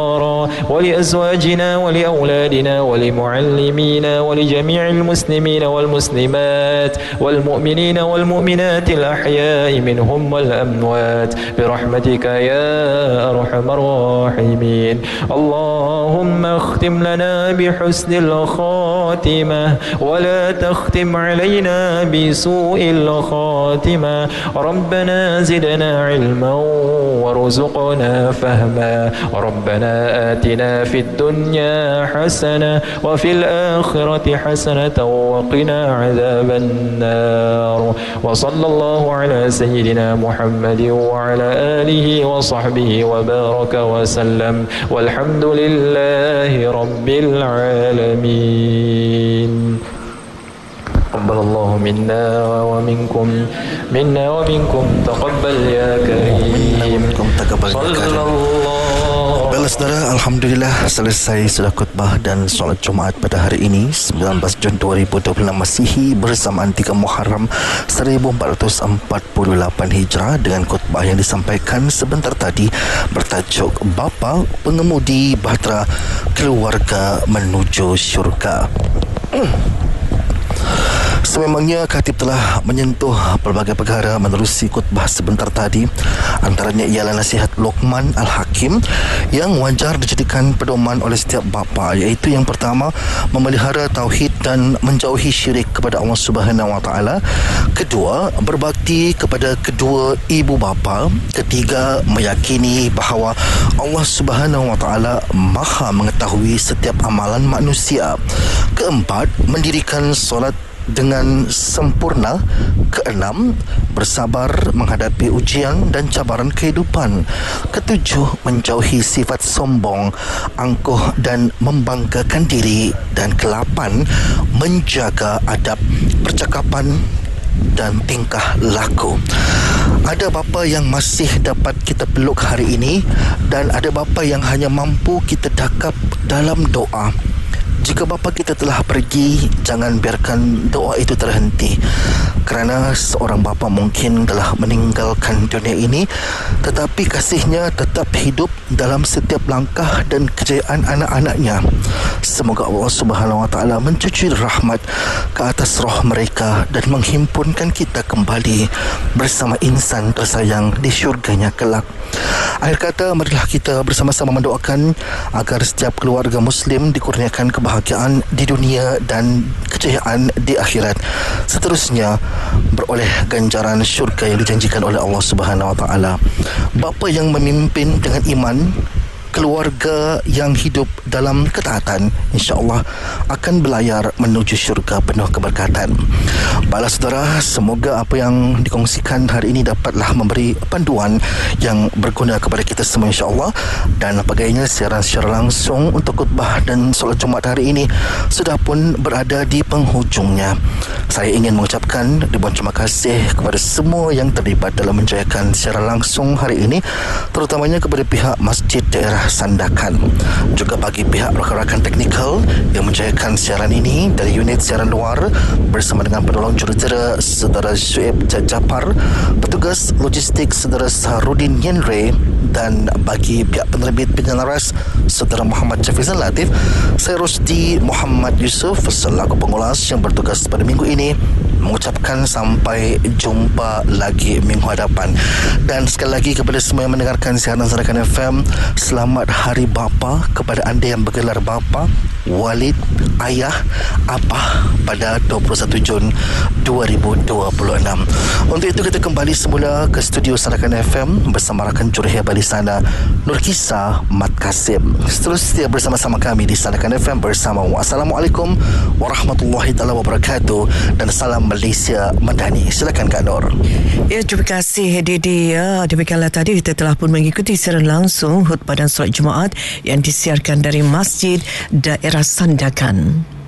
ولأزواجنا ولأولادنا ولمعلمينا ولجميع المسلمين والمسلمات والمؤمنين والمؤمنات الأحياء منهم والأموات برحمتك يا أرحم الراحمين. اللهم اختم لنا بحسن الخاتمة ولا تختم علينا بسوء الخاتمة. ربنا زدنا علما وارزقنا فهما. ربنا آتنا في الدنيا حسنة وفي الآخرة حسنة وقنا عذاب النار. وصلى الله على سيدنا محمد وعلى آله وصحبه وبارك وسلم والحمد لله رب العالمين. تقبل الله منا ومنكم تقبل يا كريم. صلى الله. Baiklah saudara, Alhamdulillah selesai sudah khutbah dan solat Jumaat pada hari ini 19 Jun 2026 Masihi bersamaan 3 Muharram 1448 Hijrah dengan khutbah yang disampaikan sebentar tadi bertajuk Bapa Pengemudi Bahtera Keluarga Menuju Syurga. Sememangnya khatib telah menyentuh pelbagai perkara menerusi khutbah sebentar tadi. Antaranya ialah nasihat Luqman Al-Hakim yang wajar dijadikan pedoman oleh setiap bapa, iaitu yang pertama, memelihara tauhid dan menjauhi syirik kepada Allah Subhanahu Wa Taala. Kedua, berbakti kepada kedua ibu bapa. Ketiga, meyakini bahawa Allah Subhanahu Wa Taala Maha mengetahui setiap amalan manusia. Keempat, mendirikan solat dengan sempurna. Keenam, bersabar menghadapi ujian dan cabaran kehidupan. Ketujuh, menjauhi sifat sombong, angkuh dan membanggakan diri. Dan kelapan, menjaga adab percakapan dan tingkah laku. Ada bapa yang masih dapat kita peluk hari ini dan ada bapa yang hanya mampu kita dakap dalam doa. Jika bapa kita telah pergi, jangan biarkan doa itu terhenti. Kerana seorang bapa mungkin telah meninggalkan dunia ini, tetapi kasihnya tetap hidup dalam setiap langkah dan kejayaan anak-anaknya. Semoga Allah Subhanahu Wa Taala mencucur rahmat ke atas roh mereka dan menghimpunkan kita kembali bersama insan tersayang di syurganya kelak. Akhir kata, marilah kita bersama-sama mendoakan agar setiap keluarga Muslim dikurniakan kebahagiaan di dunia dan kejayaan di akhirat. Seterusnya beroleh ganjaran syurga yang dijanjikan oleh Allah Subhanahu Wa Taala. Bapa yang memimpin dengan iman, keluarga yang hidup dalam ketaatan, insya-Allah akan berlayar menuju syurga penuh keberkatan. Baiklah saudara, semoga apa yang dikongsikan hari ini dapatlah memberi panduan yang berguna kepada kita semua, insya-Allah. Dan sebagainya, siaran secara langsung untuk khutbah dan solat Jumaat hari ini sudah pun berada di penghujungnya. Saya ingin mengucapkan ribuan terima kasih kepada semua yang terlibat dalam menjayakan siaran langsung hari ini, terutamanya kepada pihak Masjid Daerah Sandakan, juga bagi pihak rakan-rakan teknikal yang menjayakan siaran ini dari unit siaran luar bersama dengan penolong jurutera Saudara Syuib Jajapar, petugas logistik Saudara Saharudin Yenre, dan bagi pihak penerbit penyelaras Saudara Muhammad Syafizan Latif, saya Rosdi Muhammad Yusof selaku pengulas yang bertugas pada minggu ini mengucapkan sampai jumpa lagi minggu hadapan. Dan sekali lagi kepada semua yang mendengarkan siaran Sandakan FM, selamat Hari Bapa kepada anda yang bergelar bapa, walid, ayah, apah pada 21 Jun 2026. Untuk itu kita kembali semula ke studio Sandakan FM bersama rakan Juruhia Balisana Nur Kisah Mat Kasim. Seterusnya bersama-sama kami di Sandakan FM bersama. Assalamualaikum warahmatullahi taala wabarakatuh dan salam Malaysia Madani. Silakan Kak Nur. Ya, terima kasih Dede. Ya, demikianlah tadi kita telah pun mengikuti siaran langsung khutbah dan solat Jumaat yang disiarkan dari Masjid Daerah Sandakan.